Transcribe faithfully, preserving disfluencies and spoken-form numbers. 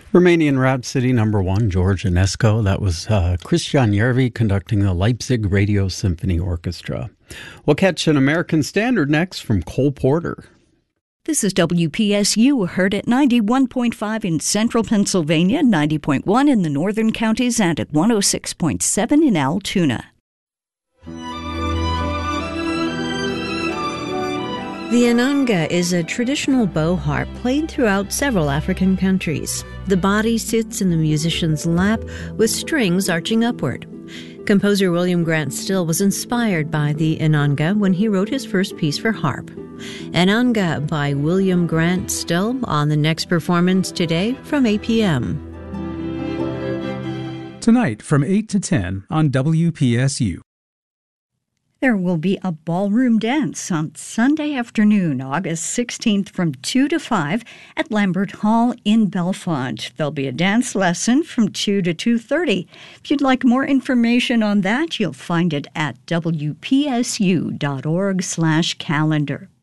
Romanian Rhapsody number one, George Enescu. That was uh, Christian Järvi conducting the Leipzig Radio Symphony Orchestra. We'll catch an American standard next from Cole Porter. This is W P S U, heard at ninety-one point five in central Pennsylvania, ninety point one in the northern counties, and at one oh six point seven in Altoona. The inanga is a traditional bow harp played throughout several African countries. The body sits in the musician's lap with strings arching upward. Composer William Grant Still was inspired by the inanga when he wrote his first piece for harp. Inanga by William Grant Still on the next performance today from eight p.m. Tonight from eight to ten on W P S U. There will be a ballroom dance on Sunday afternoon, August sixteenth from two to five at Lambert Hall in Bellefonte. There'll be a dance lesson from two to two thirty. If you'd like more information on that, you'll find it at W P S U dot org slash calendar.